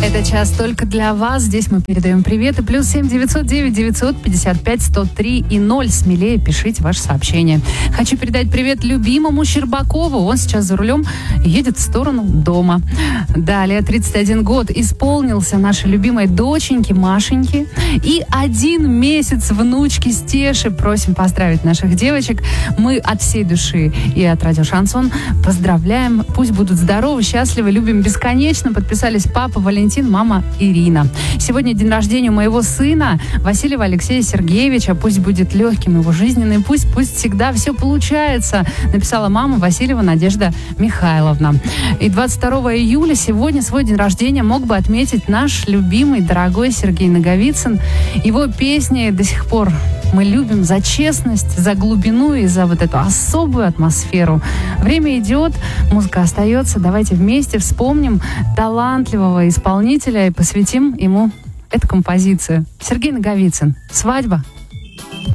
Это час только для вас. Здесь мы передаем привет. И +7 909 955 103 и 0. Смелее пишите ваше сообщение. Хочу передать привет любимому Щербакову. Он сейчас за рулем едет в сторону дома. Далее, 31 год исполнился нашей любимой доченьке Машеньке. И 1 месяц внучки Стеши. Просим поздравить наших девочек. Мы от всей души и от радио Шансон поздравляем. Пусть будут здоровы, счастливы, любим бесконечно. Подписались папа Валентин, мама Ирина. Сегодня день рождения у моего сына Васильева Алексея Сергеевича. Пусть будет легким его жизненный пусть всегда все получается. Написала мама Васильева Надежда Михайловна. И 22 июля сегодня свой день рождения мог бы отметить наш любимый, дорогой Сергей Наговицын. Его песни до сих пор мы любим за честность, за глубину и за вот эту особую атмосферу. Время идет, музыка остается. Давайте вместе вспомним талантливого исполнителя и посвятим ему эту композицию. Сергей Наговицын. «Свадьба».